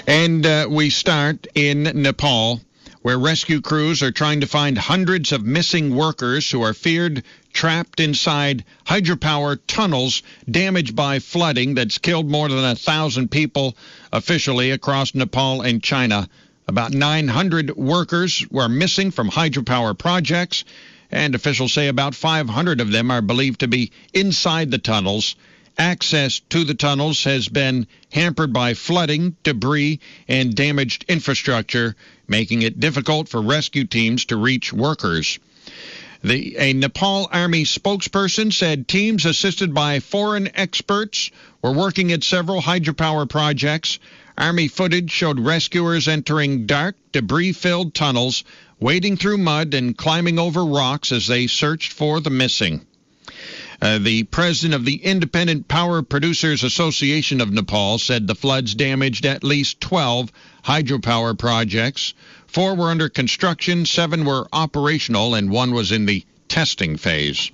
And we start in Nepal, where rescue crews are trying to find hundreds of missing workers who are feared trapped inside hydropower tunnels damaged by flooding that's killed more than 1,000 people officially across Nepal and China. About 900 workers were missing from hydropower projects, and officials say about 500 of them are believed to be inside the tunnels. Access to the tunnels has been hampered by flooding, debris, and damaged infrastructure, making it difficult for rescue teams to reach workers. A Nepal Army spokesperson said teams assisted by foreign experts were working at several hydropower projects. Army footage showed rescuers entering dark, debris-filled tunnels, wading through mud and climbing over rocks as they searched for the missing. The president of the Independent Power Producers Association of Nepal said the floods damaged at least 12 hydropower projects. 4 were under construction, 7 were operational, and 1 was in the testing phase.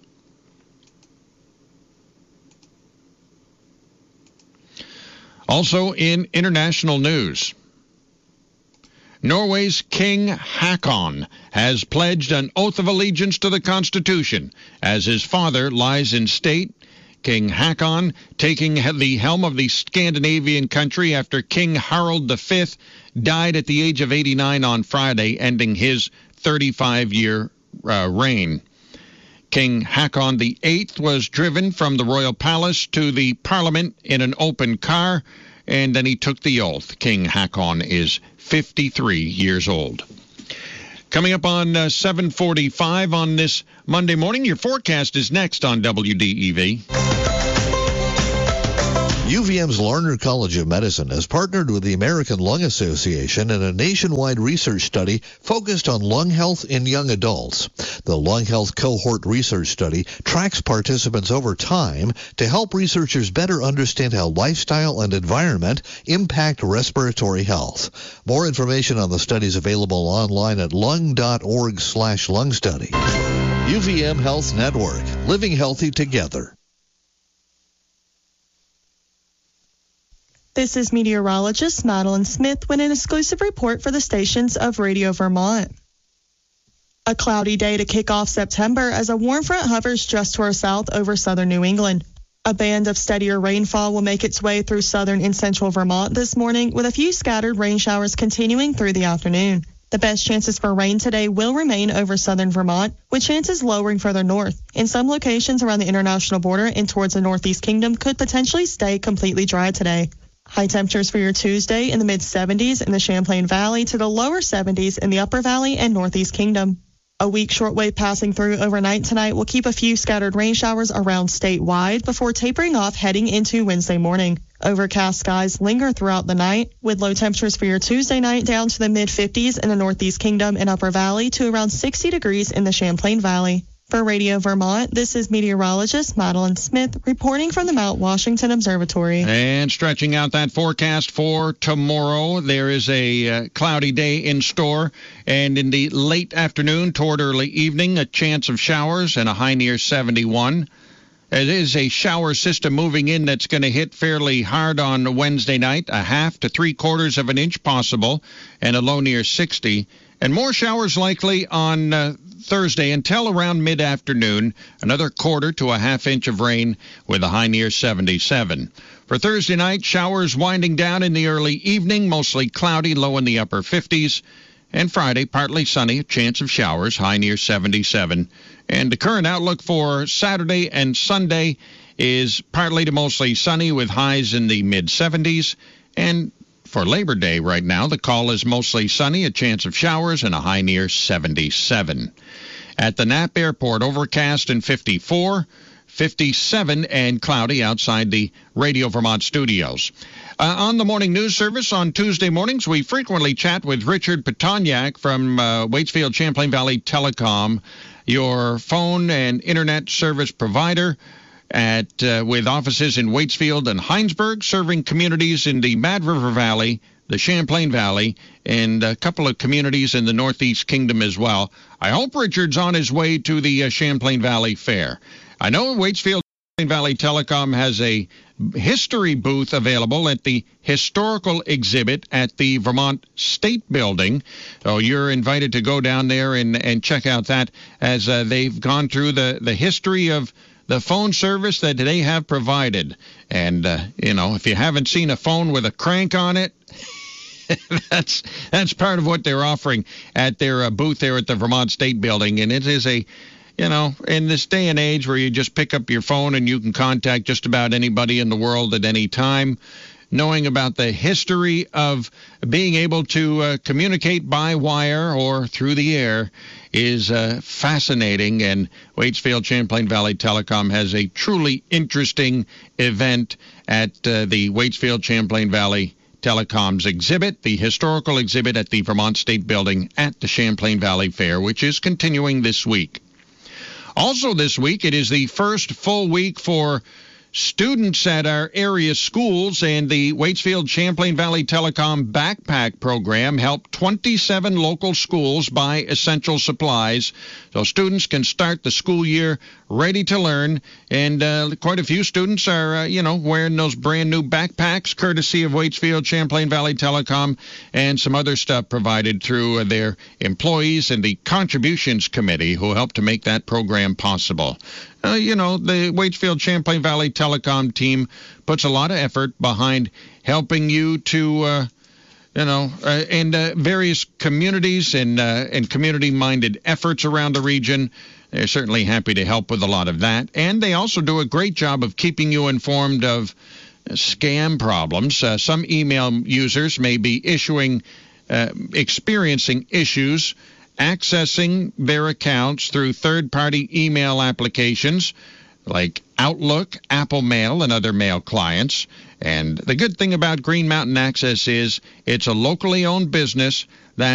Also in international news, Norway's King Haakon has pledged an oath of allegiance to the Constitution as his father lies in state. King Haakon taking the helm of the Scandinavian country after King Harald V died at the age of 89 on Friday, ending his 35-year reign. King Haakon VIII was driven from the royal palace to the parliament in an open car, and then he took the oath. King Haakon is 53 years old. Coming up on 7:45 on this Monday morning, your forecast is next on WDEV. UVM's Larner College of Medicine has partnered with the American Lung Association in a nationwide research study focused on lung health in young adults. The Lung Health Cohort Research Study tracks participants over time to help researchers better understand how lifestyle and environment impact respiratory health. More information on the study is available online at lung.org/lungstudy. UVM Health Network, living healthy together. This is meteorologist Madeline Smith with an exclusive report for the stations of Radio Vermont. A cloudy day to kick off September as a warm front hovers just to our south over southern New England. A band of steadier rainfall will make its way through southern and central Vermont this morning, with a few scattered rain showers continuing through the afternoon. The best chances for rain today will remain over southern Vermont, with chances lowering further north. In some locations around the international border and towards the Northeast Kingdom could potentially stay completely dry today. High temperatures for your Tuesday in the mid-70s in the Champlain Valley to the lower 70s in the Upper Valley and Northeast Kingdom. A weak shortwave passing through overnight tonight will keep a few scattered rain showers around statewide before tapering off heading into Wednesday morning. Overcast skies linger throughout the night, with low temperatures for your Tuesday night down to the mid-50s in the Northeast Kingdom and Upper Valley to around 60 degrees in the Champlain Valley. For Radio Vermont, this is meteorologist Madeline Smith reporting from the Mount Washington Observatory. And stretching out that forecast for tomorrow, there is a cloudy day in store. And in the late afternoon toward early evening, a chance of showers and a high near 71. It is a shower system moving in that's going to hit fairly hard on Wednesday night, a half to 3/4 of an inch possible, and a low near 60. And more showers likely on Thursday until around mid-afternoon, another 1/4 to a half inch of rain with a high near 77. For Thursday night, showers winding down in the early evening, mostly cloudy, low in the upper 50s. And Friday, partly sunny, a chance of showers, high near 77. And the current outlook for Saturday and Sunday is partly to mostly sunny with highs in the mid-70s. And for Labor Day right now, the call is mostly sunny, a chance of showers, and a high near 77. At the Knapp Airport, overcast and 54, 57 and cloudy outside the Radio Vermont studios. On the morning news service on Tuesday mornings, we frequently chat with Richard Petoniak from Waitsfield Champlain Valley Telecom, your phone and internet service provider with offices in Waitsfield and Heinsberg, serving communities in the Mad River Valley, the Champlain Valley, and a couple of communities in the Northeast Kingdom as well. I hope Richard's on his way to the Champlain Valley Fair. I know Waitsfield Valley Telecom has a history booth available at the historical exhibit at the Vermont State Building. So you're invited to go down there and check out that as they've gone through the history of the phone service that they have provided. And, if you haven't seen a phone with a crank on it, that's part of what they're offering at their booth there at the Vermont State Building. And it is in this day and age where you just pick up your phone and you can contact just about anybody in the world at any time, knowing about the history of being able to communicate by wire or through the air is fascinating. And Waitsfield Champlain Valley Telecom has a truly interesting event at the Waitsfield Champlain Valley Telecom's exhibit, the historical exhibit at the Vermont State Building at the Champlain Valley Fair, which is continuing this week. Also this week, it is the first full week for students at our area schools, and the Waitsfield Champlain Valley Telecom Backpack Program helped 27 local schools buy essential supplies so students can start the school year ready to learn. And quite a few students are, wearing those brand new backpacks, courtesy of Waitsfield Champlain Valley Telecom, and some other stuff provided through their employees and the Contributions Committee who helped to make that program possible. The Waitsfield Champlain Valley Telecom team puts a lot of effort behind helping you to, and various communities and community-minded efforts around the region. They're certainly happy to help with a lot of that. And they also do a great job of keeping you informed of scam problems. Some email users may be experiencing issues accessing their accounts through third-party email applications like Outlook, Apple Mail, and other mail clients. And the good thing about Green Mountain Access is it's a locally owned business